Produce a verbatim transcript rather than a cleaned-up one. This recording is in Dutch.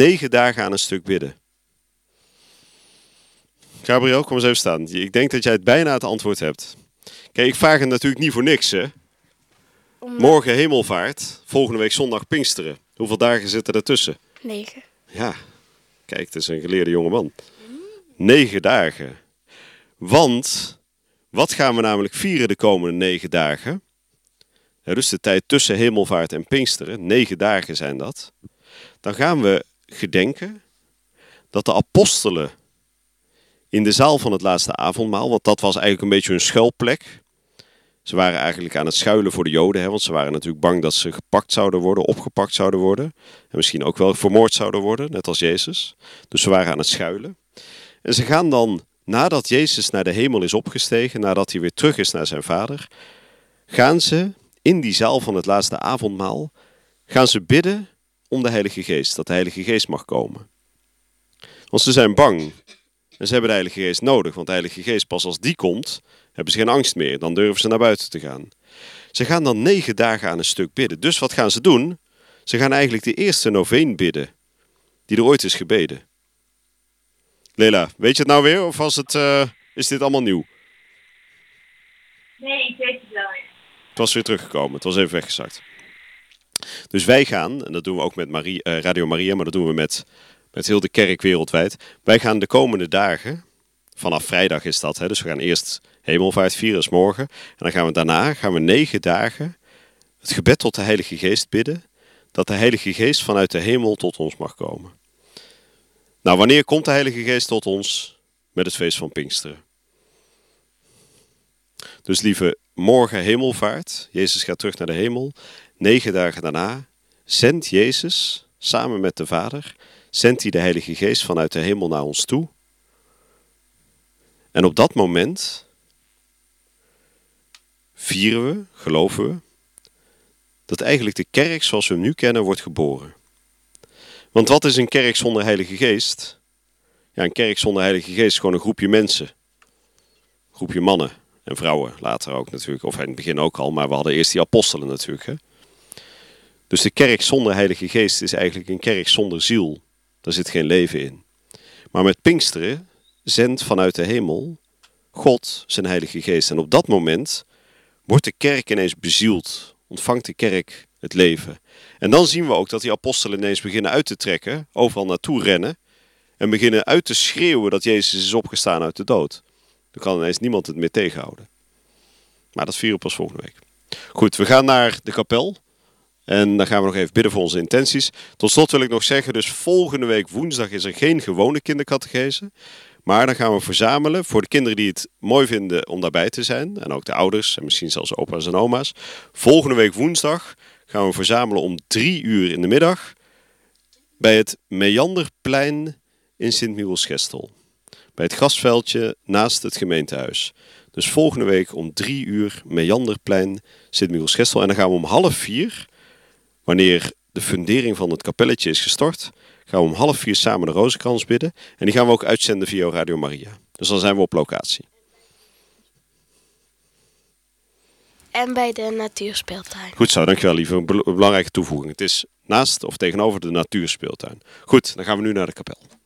negen dagen aan een stuk bidden? Gabriel, kom eens even staan. Ik denk dat jij het bijna het antwoord hebt. Kijk, ik vraag het natuurlijk niet voor niks, hè. Morgen hemelvaart, volgende week zondag Pinksteren. Hoeveel dagen zitten er tussen? Negen. Ja, kijk, het is een geleerde jongeman. Negen dagen. Want, wat gaan we namelijk vieren de komende negen dagen? Ja, dus de tijd tussen hemelvaart en Pinksteren, negen dagen zijn dat. Dan gaan we gedenken dat de apostelen in de zaal van het laatste avondmaal, want dat was eigenlijk een beetje hun schuilplek. Ze waren eigenlijk aan het schuilen voor de Joden, hè, want ze waren natuurlijk bang dat ze gepakt zouden worden, opgepakt zouden worden. En misschien ook wel vermoord zouden worden, net als Jezus. Dus ze waren aan het schuilen. En ze gaan dan, nadat Jezus naar de hemel is opgestegen, nadat hij weer terug is naar zijn Vader, gaan ze in die zaal van het laatste avondmaal, gaan ze bidden om de Heilige Geest, dat de Heilige Geest mag komen. Want ze zijn bang en ze hebben de Heilige Geest nodig, want de Heilige Geest, pas als die komt, hebben ze geen angst meer. Dan durven ze naar buiten te gaan. Ze gaan dan negen dagen aan een stuk bidden. Dus wat gaan ze doen? Ze gaan eigenlijk de eerste noveen bidden die er ooit is gebeden. Lela, weet je het nou weer of was het, uh, is dit allemaal nieuw? Nee, ik weet het wel. Het was weer teruggekomen, het was even weggezakt. Dus wij gaan, en dat doen we ook met Marie, uh, Radio Maria, maar dat doen we met, met heel de kerk wereldwijd. Wij gaan de komende dagen, vanaf vrijdag is dat, hè, dus we gaan eerst hemelvaart vieren, is morgen. En dan gaan we daarna, gaan we negen dagen het gebed tot de Heilige Geest bidden, dat de Heilige Geest vanuit de hemel tot ons mag komen. Nou, wanneer komt de Heilige Geest tot ons? Met het feest van Pinksteren. Dus lieve, morgen hemelvaart, Jezus gaat terug naar de hemel. Negen dagen daarna zendt Jezus, samen met de Vader, zendt hij de Heilige Geest vanuit de hemel naar ons toe. En op dat moment vieren we, geloven we, dat eigenlijk de kerk zoals we hem nu kennen wordt geboren. Want wat is een kerk zonder Heilige Geest? Ja, een kerk zonder Heilige Geest is gewoon een groepje mensen. Een groepje mannen en vrouwen, later ook natuurlijk. Of in het begin ook al, maar we hadden eerst die apostelen natuurlijk. Hè? Dus de kerk zonder Heilige Geest is eigenlijk een kerk zonder ziel. Daar zit geen leven in. Maar met Pinksteren zendt vanuit de hemel God zijn Heilige Geest. En op dat moment wordt de kerk ineens bezield. Ontvangt de kerk het leven. En dan zien we ook dat die apostelen ineens beginnen uit te trekken. Overal naartoe rennen. En beginnen uit te schreeuwen dat Jezus is opgestaan uit de dood. Dan kan ineens niemand het meer tegenhouden. Maar dat vieren we pas volgende week. Goed, we gaan naar de kapel. En dan gaan we nog even bidden voor onze intenties. Tot slot wil ik nog zeggen, dus volgende week woensdag is er geen gewone kindercatechese. Maar dan gaan we verzamelen voor de kinderen die het mooi vinden om daarbij te zijn. En ook de ouders en misschien zelfs opa's en oma's. Volgende week woensdag gaan we verzamelen om drie uur in de middag. Bij het Meanderplein in Sint-Michiels-Gestel. Bij het grasveldje naast het gemeentehuis. Dus volgende week om drie uur Meanderplein Sint-Michiels-Gestel. En dan gaan we om half vier, wanneer de fundering van het kapelletje is gestort, gaan we om half vier samen de Rozenkrans bidden. En die gaan we ook uitzenden via Radio Maria. Dus dan zijn we op locatie. En bij de natuurspeeltuin. Goed zo, dankjewel lieve. Een belangrijke toevoeging. Het is naast of tegenover de natuurspeeltuin. Goed, dan gaan we nu naar de kapel.